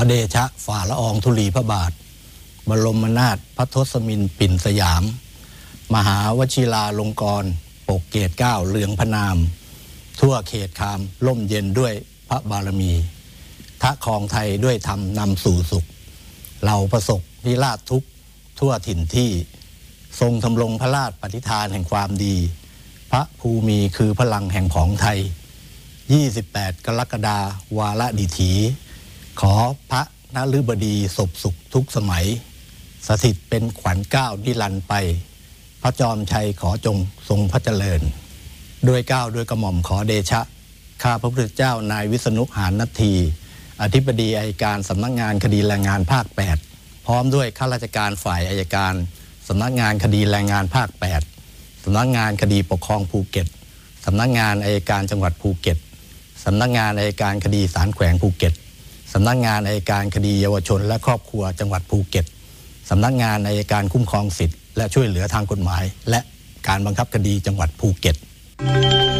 เดชะฝ่าละอองธุลีพระบาทบรมนาถพระทศมินทร์ปิ่นสยามมหาวชิราลงกรณ์ปกเกตเกล้าเลืองพระนามทั่วเขตคามร่มเย็นด้วยพระบารมีทะครองไทยด้วยธรรมนำสู่สุขเราประสบนิราชทุกทั่วถิ่นที่ทรงทำรงพระราชปฏิฐานแห่งความดีพระภูมิคือพลังแห่งของไทย28 กรกฎาวาระดิถีขอพระนฤบดีศพสุขทุกสมัยสถิตเป็นขวัญเกล้านิรันดร์ไปพระจอมชัยขอจงทรงพระเจริญด้วยเกล้าด้วยกระหม่อมขอเดชะข้าพระพุทธเจ้านายวิษณุหาญนัทธีอธิบดีอัยการสำนักงานคดีแรงงานภาค8พร้อมด้วยข้าราชการฝ่ายอัยการสำนักงานคดีแรงงานภาค8สำนักงานคดีปกครองภูเก็ตสำนักงานอัยการจังหวัดภูเก็ตสำนักงานอัยการคดีศาลแขวงภูเก็ตสำนักงานอัยการคดีเยาวชนและครอบครัวจังหวัดภูเก็ตสำนักงานอัยการคุ้มครองสิทธิและช่วยเหลือทางกฎหมายและการบังคับคดีจังหวัดภูเก็ต